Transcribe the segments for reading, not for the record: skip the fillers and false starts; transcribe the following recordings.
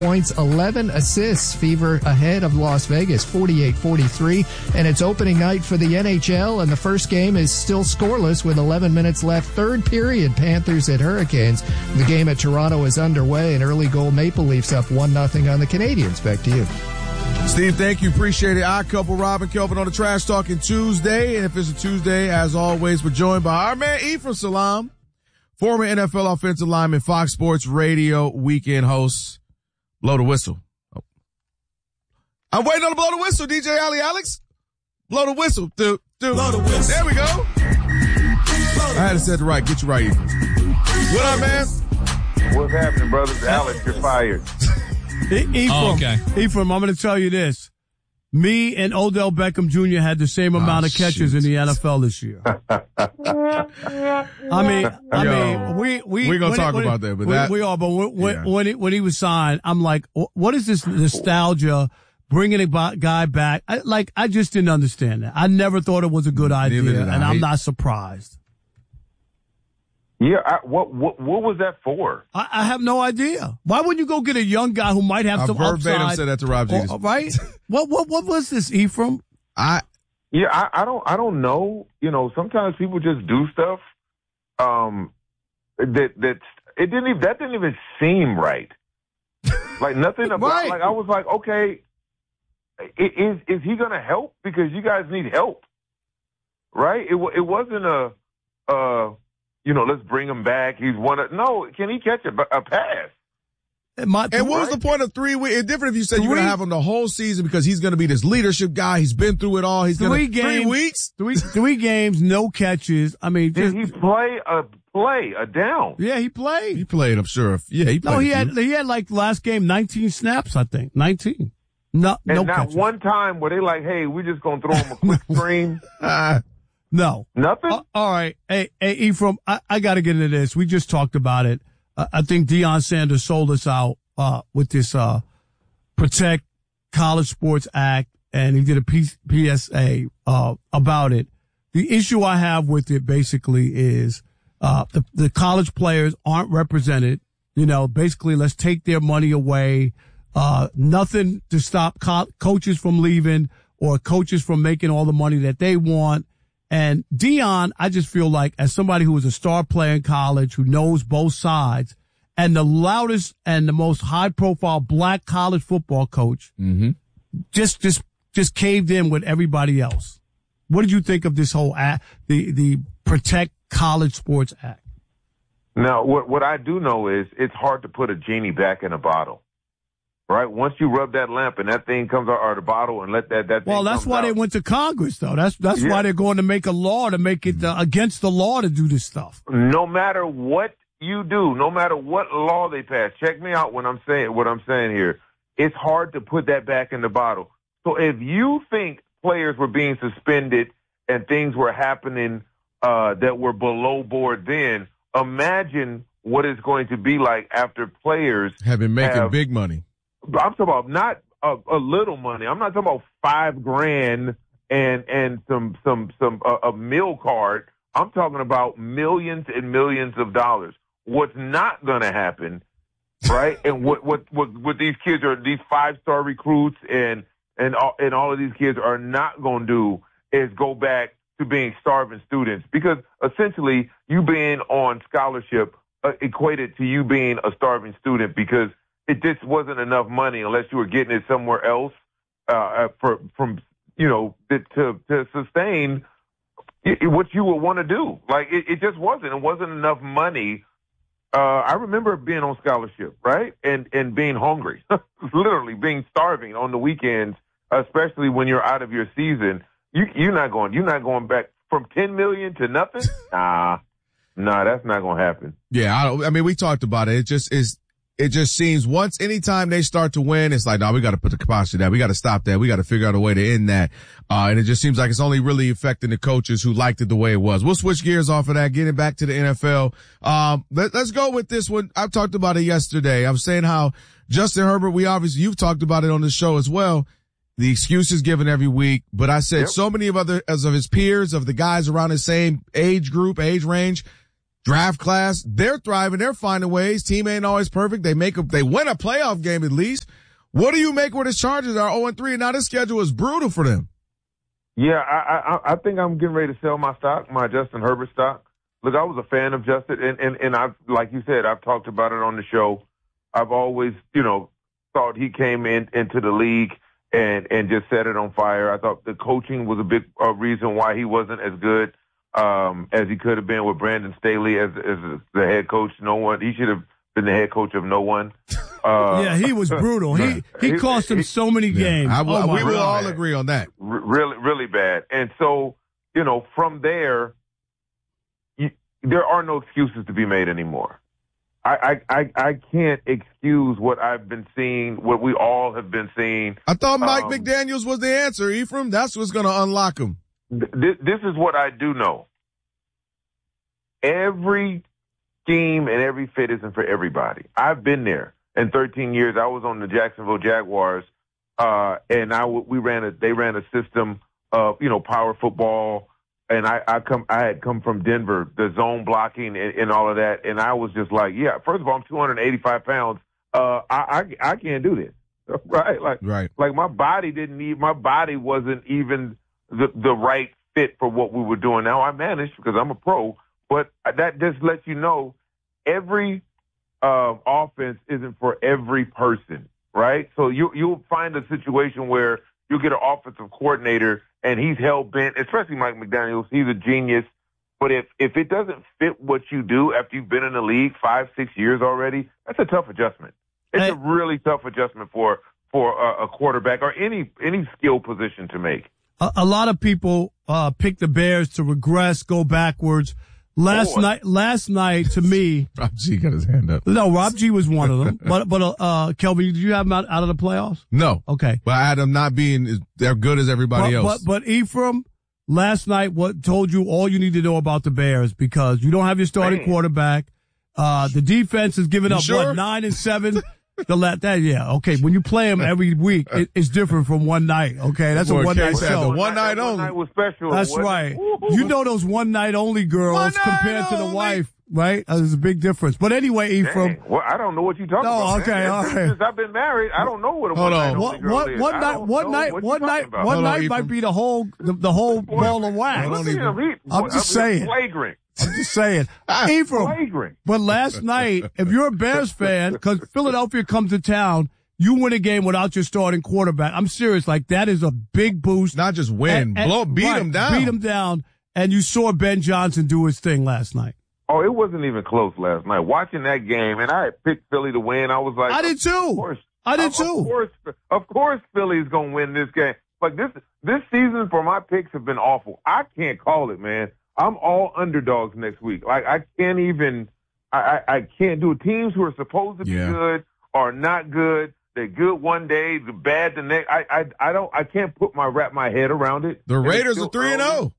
points, 11 assists. Fever ahead of Las Vegas, 48-43. And it's opening night for the NHL, and the first game is still scoreless with 11 minutes left. Third period, Panthers at Hurricanes. The game at Toronto is underway. An early goal, Maple Leafs up 1-0 on the Canadiens. Back to you. Steve, thank you. Appreciate it. Odd Couple, Rob and Kelvin on the Trash Talking Tuesday. And if it's a Tuesday, as always, we're joined by our man Ephraim Salaam, former NFL offensive lineman, Fox Sports Radio weekend host. Blow the whistle. Oh. I'm waiting on the blow the whistle, DJ Ali Alex. Blow the whistle. Blow the whistle. There we go. I had to set it right. Get you right, Ephraim. What up, man? What's happening, brothers? Alex, you're fired. Ephraim, I'm going to tell you this. Me and Odell Beckham Jr. had the same amount of catches in the NFL this year. We're going to talk about that, but we are, but when he was signed, I'm like, what is this nostalgia bringing a guy back? I just didn't understand that. I never thought it was a good idea, and I'm not surprised. Yeah, what was that for? I have no idea. Why wouldn't you go get a young guy who might have some upside? Verbatim said that to Rob Jesus. Right? What was this, Ephraim? I don't know. You know, sometimes people just do stuff that didn't even seem right. Like nothing about right. Like I was like, okay, is he gonna help? Because you guys need help, right? It wasn't let's bring him back. No, can he catch a pass? And what was the point of 3 weeks? It's different if you said you're going to have him the whole season because he's going to be this leadership guy. He's been through it all. 3 weeks? 3 games, no catches. I mean, did he play a down? Yeah, he played. He played, I'm sure. Yeah, he played. No, he had like last game 19 snaps, I think. 19. No not catches. One time where they like, hey, we're just going to throw him a quick screen. No. Nothing? All right. Hey, Ephraim, I got to get into this. We just talked about it. I think Deion Sanders sold us out with this Protect College Sports Act, and he did a PSA about it. The issue I have with it basically is the college players aren't represented. You know, basically, let's take their money away. Nothing to stop coaches from leaving or coaches from making all the money that they want. And Deion, I just feel like as somebody who was a star player in college, who knows both sides, and the loudest and the most high profile black college football coach, just caved in with everybody else. What did you think of this whole act, the Protect College Sports Act? Now, what I do know is it's hard to put a genie back in a bottle. Right? Once you rub that lamp and that thing comes out of the bottle and let that thing Well, that's why out. they went to Congress, though. That's why they're going to make a law to make it against the law to do this stuff. No matter what you do, no matter what law they pass, check me out when I'm saying what I'm saying here. It's hard to put that back in the bottle. So if you think players were being suspended and things were happening that were below board then, imagine what it's going to be like after players have been making big money. I'm talking about not a little money. I'm not talking about $5,000 and a meal card. I'm talking about millions and millions of dollars. What's not going to happen, right? And what these kids are, these 5-star recruits and all of these kids are not going to do is go back to being starving students, because essentially you being on scholarship equated to you being a starving student, because it just wasn't enough money unless you were getting it somewhere else to sustain what you would want to do. Like it just wasn't. It wasn't enough money. I remember being on scholarship, right, and being hungry, literally being starving on the weekends, especially when you're out of your season. You're not going back from $10 million to nothing. Nah, that's not going to happen. Yeah, I mean, we talked about it. It just seems anytime they start to win, it's like, no, we got to put the kibosh to that. We got to stop that. We got to figure out a way to end that. And it just seems like it's only really affecting the coaches who liked it the way it was. We'll switch gears off of that, getting back to the NFL. Let's go with this one. I talked about it yesterday. I was saying how Justin Herbert, you've talked about it on the show as well. The excuses given every week, but I said so many of his peers, of the guys around his same age range, draft class. They're thriving. They're finding ways. Team ain't always perfect. They win a playoff game at least. What do you make where the Chargers are 0-3? Now this schedule is brutal for them. Yeah, I think I'm getting ready to sell my stock, my Justin Herbert stock. Look, I was a fan of Justin, and I've, like you said, I've talked about it on the show. I've always, thought he came into the league and just set it on fire. I thought the coaching was a big reason why he wasn't as good as he could have been with Brandon Staley as the head coach. He should have been the head coach of no one. Yeah, he was brutal. He cost him so many games. We will all agree on that. Really, really bad. And so, from there, there are no excuses to be made anymore. I can't excuse what I've been seeing, what we all have been seeing. I thought Mike McDaniels was the answer, Ephraim. That's what's going to unlock him. This is what I do know. Every scheme and every fit isn't for everybody. I've been there. In 13 years, I was on the Jacksonville Jaguars, and they ran a system of, power football. And I had come from Denver, the zone blocking and all of that. And I was just like, yeah, first of all, I'm 285 pounds. I can't do this. Right. Like my body wasn't even the right fit for what we were doing. Now I managed because I'm a pro, but that just lets you know every offense isn't for every person. Right. So you'll find a situation where you'll get an offensive coordinator and he's hell-bent, especially Mike McDaniels. He's a genius. But if it doesn't fit what you do after you've been in the league 5-6 years already, that's a tough adjustment. It's a really tough adjustment for a quarterback or any skill position to make. A lot of people pick the Bears to regress, go backwards. Last night, to me, Rob G got his hand up. No, Rob G was one of them. But Kelvin, did you have him out of the playoffs? No. Okay. But I had them not being they're good as everybody else. But Ephraim, last night, what told you all you need to know about the Bears because you don't have your starting quarterback. The defense is giving up, 9 and 7? Okay. When you play them every week, it's different from one night. Okay. That's a one night show. The one night only. One night was special. That's right. You know those one night only girls compared to the wife, right? There's a big difference. But anyway, Ephraim. Well, I don't know what you're talking about. Oh, okay. All right. Since I've been married, I don't know what a one night only girl is. One night might be the whole ball of wax. I'm just saying. Flagrant. I'm just saying. Ephraim, but last night, if you're a Bears fan, because Philadelphia comes to town, you win a game without your starting quarterback. I'm serious. Like, that is a big boost. Not just win. Beat them down. Beat them down. And you saw Ben Johnson do his thing last night. Oh, it wasn't even close last night. Watching that game, and I had picked Philly to win. I was like, I did too. Of course Philly's going to win this game. Like, this season for my picks have been awful. I can't call it, man. I'm all underdogs next week. Like, I can't even – I can't do it. Teams who are supposed to be good are not good. They're good one day, they're bad the next. I can't wrap my head around it. The Raiders are 3-0.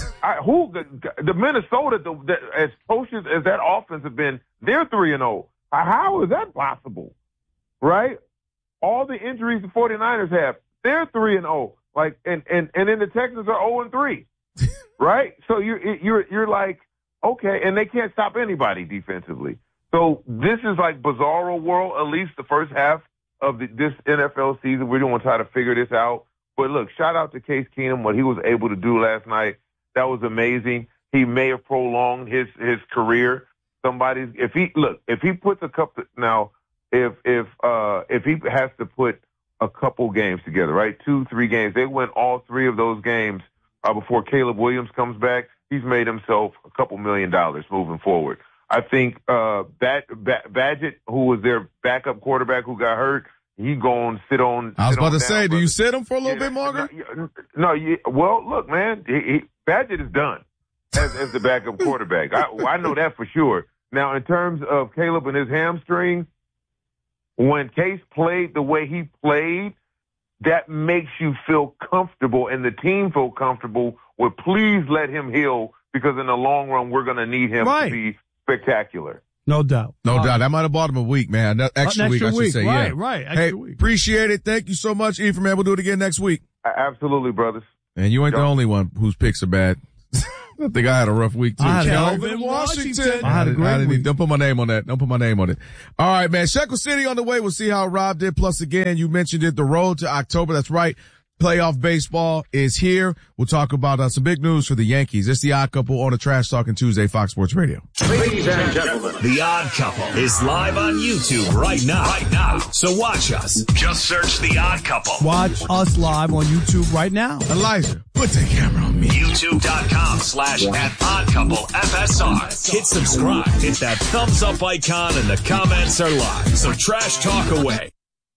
The Minnesota, as atrocious as that offense have been, they're 3-0. How is that possible? Right? All the injuries the 49ers have, they're 3-0. Like, and then the Texans are 0-3. Right? So you're like, okay, and they can't stop anybody defensively. So this is like bizarro world, at least the first half of this NFL season. We're going to try to figure this out. But look, shout out to Case Keenum, what he was able to do last night. That was amazing. He may have prolonged his career. If he puts a couple now, if he has to put a couple games together, right? 2-3 games. They win all 3 of those games before Caleb Williams comes back. He's made himself a couple $1 million moving forward. I think Badgett, who was their backup quarterback who got hurt, he going to sit on. I was about to say, do you sit him for a little bit longer? No. Well, look, man, Badgett is done as the backup quarterback. I know that for sure. Now, in terms of Caleb and his hamstring, when Case played the way he played, that makes you feel comfortable and the team feel comfortable with please let him heal because in the long run, we're going to need him to be spectacular. No doubt. No doubt. That might have bought him a week, man. Extra week, I should say. Right. Hey, appreciate it. Thank you so much, Ephraim, man. We'll do it again next week. Absolutely, brothers. And you ain't the only one whose picks are bad. I think I had a rough week too. I had Calvin Washington. I had a great week. Don't put my name on that. Don't put my name on it. All right, man. Shekel City on the way. We'll see how Rob did. Plus, again, you mentioned it, the road to October. That's right. Playoff baseball is here. We'll talk about some big news for the Yankees. It's the Odd Couple on the Trash Talking Tuesday, Fox Sports Radio. Ladies and gentlemen, The Odd Couple is live on YouTube right now. So watch us. Just search The Odd Couple. Watch us live on YouTube right now. Elijah, put the camera on me. YouTube.com/@OddCoupleFSR. Hit subscribe. Hit that thumbs up icon and the comments are live. So trash talk away.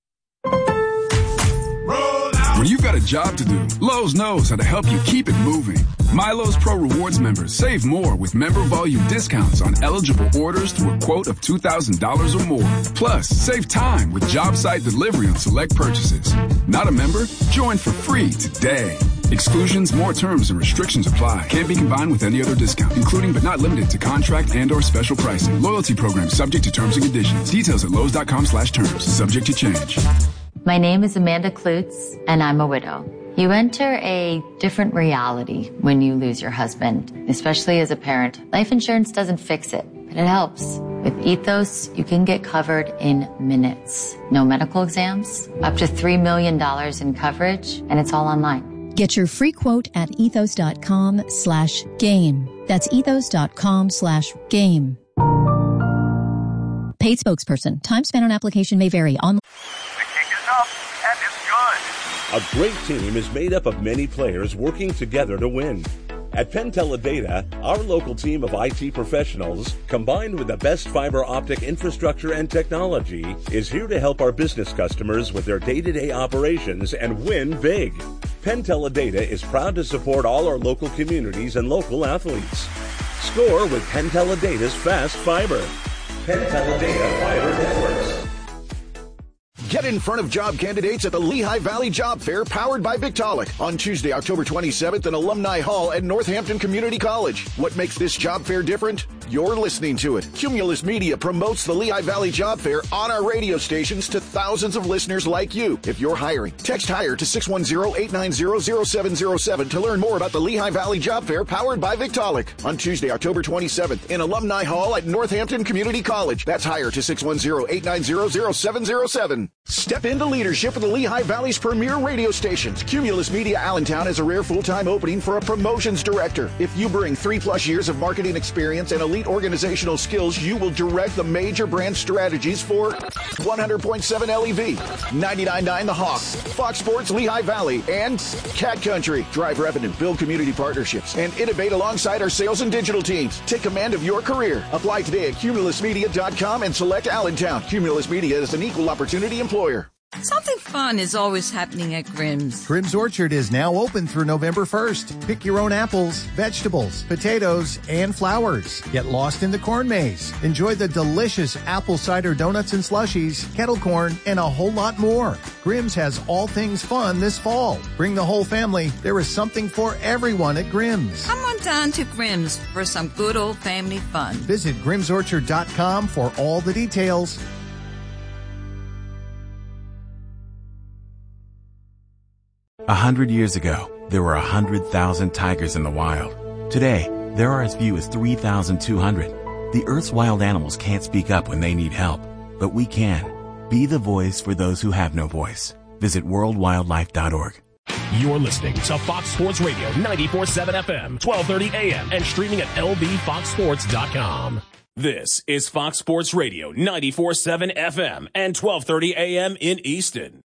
When you've got a job to do, Lowe's knows how to help you keep it moving. MyLowe's Pro Rewards members save more with member volume discounts on eligible orders through a quote of $2,000 or more. Plus, save time with job site delivery on select purchases. Not a member? Join for free today. Exclusions, more terms, and restrictions apply. Can't be combined with any other discount, including but not limited to contract and/or special pricing. Loyalty program subject to terms and conditions. Details at Lowe's.com/terms. Subject to change. My name is Amanda Klutz, and I'm a widow. You enter a different reality when you lose your husband, especially as a parent. Life insurance doesn't fix it, but it helps. With Ethos, you can get covered in minutes. No medical exams, up to $3 million in coverage, and it's all online. Get your free quote at ethos.com/game. That's ethos.com/game. Paid spokesperson. Time spent on application may vary. the kick is up, and it's good. A great team is made up of many players working together to win. At PenTeleData, our local team of IT professionals, combined with the best fiber optic infrastructure and technology, is here to help our business customers with their day-to-day operations and win big. PenTeleData is proud to support all our local communities and local athletes. Score with PenTeleData's fast fiber. PenTeleData Fiber Networks. Get in front of job candidates at the Lehigh Valley Job Fair powered by Victaulic on Tuesday, October 27th in Alumni Hall at Northampton Community College. What makes this job fair different? You're listening to it. Cumulus Media promotes the Lehigh Valley Job Fair on our radio stations to thousands of listeners like you. If you're hiring, text HIRE to 610-890-0707 to learn more about the Lehigh Valley Job Fair powered by Victaulic on Tuesday, October 27th in Alumni Hall at Northampton Community College. That's HIRE to 610-890-0707. Step into leadership of the Lehigh Valley's premier radio stations. Cumulus Media Allentown has a rare full-time opening for a promotions director. If you bring 3+ years of marketing experience and elite organizational skills, you will direct the major brand strategies for 100.7 LEV, 99.9 The Hawk, Fox Sports Lehigh Valley, and Cat Country. Drive revenue, build community partnerships, and innovate alongside our sales and digital teams. Take command of your career. Apply today at cumulusmedia.com and select Allentown. Cumulus Media is an equal opportunity employer. Something fun is always happening at Grimm's. Grimm's Orchard is now open through November 1st. Pick your own apples, vegetables, potatoes, and flowers. Get lost in the corn maze. Enjoy the delicious apple cider donuts and slushies, kettle corn, and a whole lot more. Grimm's has all things fun this fall. Bring the whole family. There is something for everyone at Grimm's. Come on down to Grimm's for some good old family fun. Visit grimmsorchard.com for all the details. 100 years ago, there were 100,000 tigers in the wild. Today, there are as few as 3,200. The Earth's wild animals can't speak up when they need help, but we can. Be the voice for those who have no voice. Visit worldwildlife.org. You're listening to Fox Sports Radio 94.7 FM, 1230 AM, and streaming at lbfoxsports.com. This is Fox Sports Radio 94.7 FM and 1230 AM in Easton.